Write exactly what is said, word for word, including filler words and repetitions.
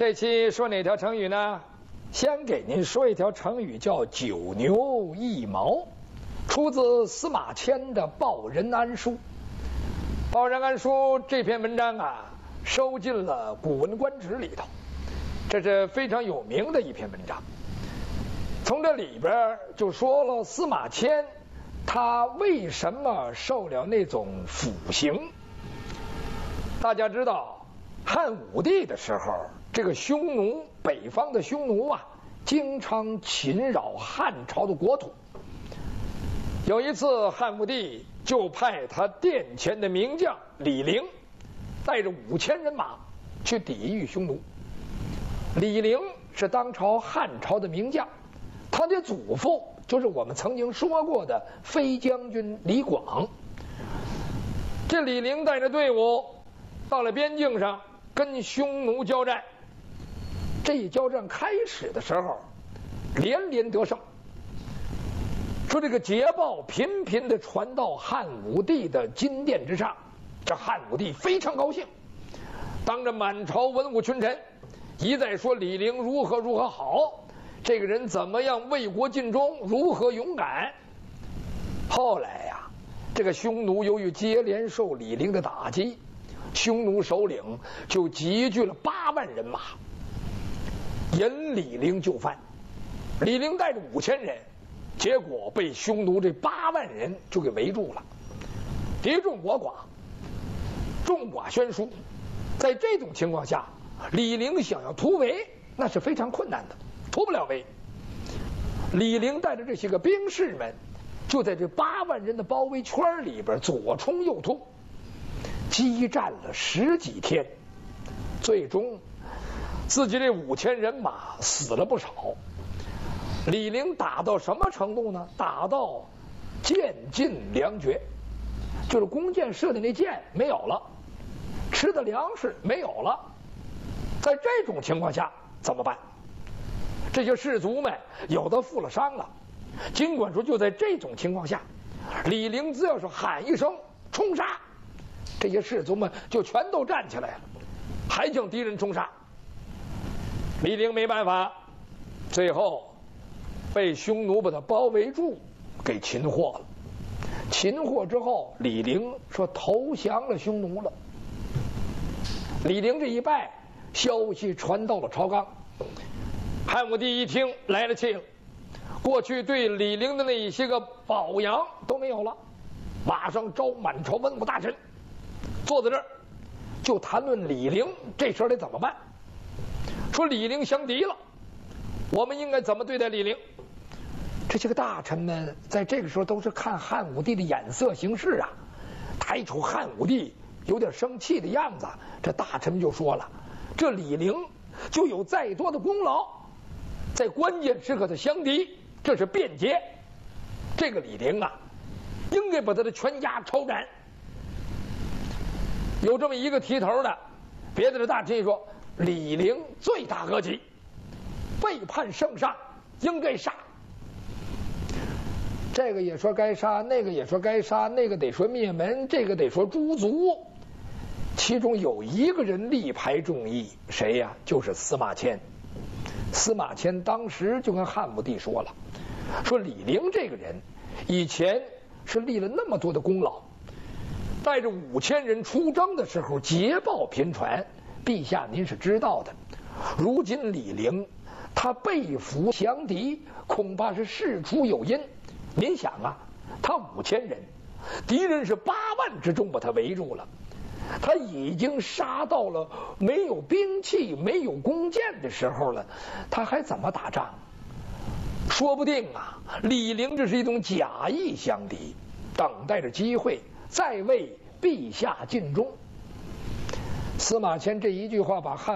这期说哪条成语呢？先给您说一条成语，叫九牛一毛，出自司马迁的《报任安书》。《报任安书》这篇文章啊，收进了《古文观止》里头，这是非常有名的一篇文章。从这里边就说了司马迁他为什么受了那种腐刑。大家知道，汉武帝的时候，这个匈奴，北方的匈奴啊，经常侵扰汉朝的国土。有一次，汉武帝就派他殿前的名将李陵，带着五千人马去抵御匈奴。李陵是当朝汉朝的名将，他的祖父就是我们曾经说过的飞将军李广。这李陵带着队伍到了边境上，跟匈奴交战。这一交战开始的时候，连连得胜。说这个捷报频频地传到汉武帝的金殿之上，这汉武帝非常高兴，当着满朝文武群臣一再说李陵如何如何好，这个人怎么样为国尽忠，如何勇敢。后来呀、啊，这个匈奴由于接连受李陵的打击，匈奴首领就集聚了八万人马，引李陵就范。李陵带着五千人，结果被匈奴这八万人就给围住了，敌众我寡，众寡悬殊。在这种情况下，李陵想要突围那是非常困难的，突不了围。李陵带着这些个兵士们，就在这八万人的包围圈里边左冲右突，激战了十几天，最终自己这五千人马死了不少。李陵打到什么程度呢？打到箭尽粮绝，就是弓箭射的那箭没有了，吃的粮食没有了。在这种情况下怎么办？这些士卒们有的负了伤了，尽管说就在这种情况下，李陵只要是喊一声冲杀，这些士卒们就全都站起来了，还向敌人冲杀。李陵没办法，最后被匈奴把他包围住，给擒获了。擒获之后，李陵说投降了匈奴了。李陵这一败，消息传到了朝纲，汉武帝一听来了气了，过去对李陵的那一些个褒扬都没有了，马上召满朝文武大臣坐在这儿，就谈论李陵这事儿得怎么办。说李陵降敌了，我们应该怎么对待李陵？这些个大臣们在这个时候都是看汉武帝的眼色行事啊，他一瞅汉武帝有点生气的样子，这大臣们就说了，这李陵就有再多的功劳，在关键时刻的降敌，这是便捷，这个李陵啊应该把他的全家抄斩。有这么一个提头的，别的的大臣说李陵罪大恶极，背叛圣上，应该杀。这个也说该杀，那个也说该杀，那个得说灭门，这个得说诛族。其中有一个人力排众议，谁呀？就是司马迁。司马迁当时就跟汉武帝说了，说李陵这个人以前是立了那么多的功劳，带着五千人出征的时候捷报频传，陛下您是知道的。如今李陵他被俘降敌，恐怕是事出有因。您想啊，他五千人，敌人是八万之众把他围住了，他已经杀到了没有兵器没有弓箭的时候了，他还怎么打仗？说不定啊，李陵这是一种假意降敌，等待着机会再为陛下尽忠。司马迁这一句话把汉